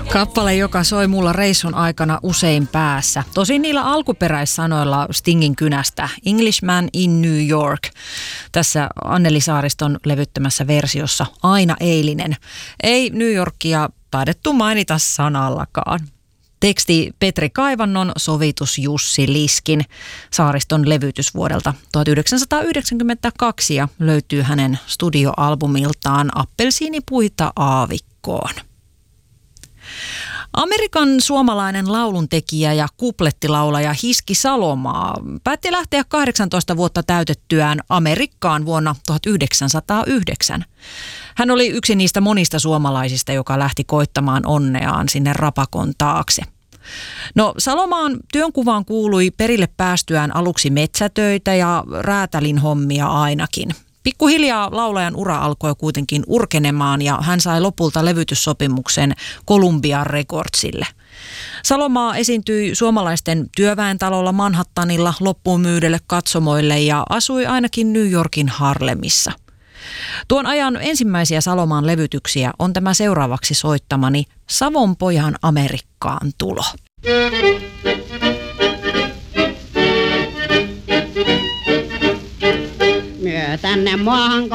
Kappale, joka soi mulla reissun aikana usein päässä. Tosin niillä alkuperäissanoilla Stingin kynästä Englishman in New York. Tässä Anneli Saariston levyttämässä versiossa aina eilinen. Ei New Yorkia taidettu mainita sanallakaan. Teksti Petri Kaivannon, sovitus Jussi Liskin. Saariston levytys vuodelta 1992 ja löytyy hänen studioalbumiltaan Appelsiinipuita aavikkoon. Amerikan suomalainen lauluntekijä ja kuplettilaulaja Hiski Salomaa päätti lähteä 18 vuotta täytettyään Amerikkaan vuonna 1909. Hän oli yksi niistä monista suomalaisista, joka lähti koittamaan onneaan sinne rapakon taakse. No, Salomaan työnkuvaan kuului perille päästyään aluksi metsätöitä ja räätälin hommia ainakin. Pikkuhiljaa laulajan ura alkoi kuitenkin urkenemaan ja hän sai lopulta levytyssopimuksen Columbia Recordsille. Salomaa esiintyi suomalaisten työväentalolla Manhattanilla loppuun myydelle katsomoille ja asui ainakin New Yorkin Harlemissa. Tuon ajan ensimmäisiä Salomaan levytyksiä on tämä seuraavaksi soittamani Savonpojan Amerikkaan tulo. Myö tänne maahan